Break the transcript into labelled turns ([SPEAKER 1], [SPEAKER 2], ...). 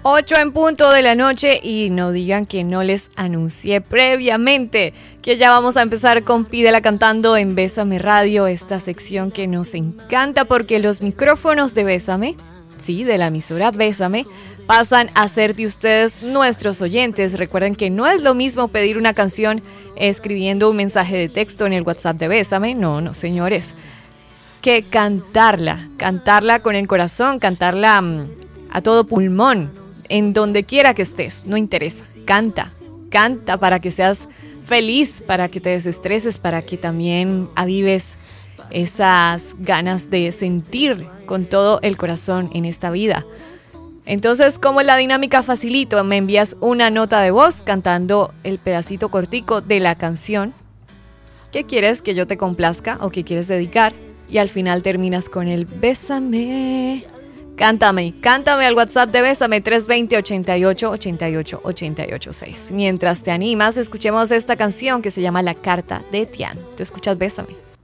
[SPEAKER 1] 8 en punto de la noche y no digan que no les anuncié previamente que ya vamos a empezar con Pídela Cantando en Bésame Radio, esta sección que nos encanta porque los micrófonos de Bésame, sí, de la emisora Bésame, pasan a ser de ustedes nuestros oyentes. Recuerden que no es lo mismo pedir una canción escribiendo un mensaje de texto en el WhatsApp de Bésame, no señores, que cantarla con el corazón, cantarla a todo pulmón. En donde quiera que estés, no interesa, canta para que seas feliz, para que te desestreses, para que también avives esas ganas de sentir con todo el corazón en esta vida. Entonces, ¿cómo es la dinámica? Facilito, me envías una nota de voz cantando el pedacito cortico de la canción que quieres que yo te complazca o que quieres dedicar y al final terminas con el bésame. Cántame al WhatsApp de Bésame 320-88-88-886. Mientras te animas, escuchemos esta canción que se llama La Carta de Tian. Tú escuchas Bésame.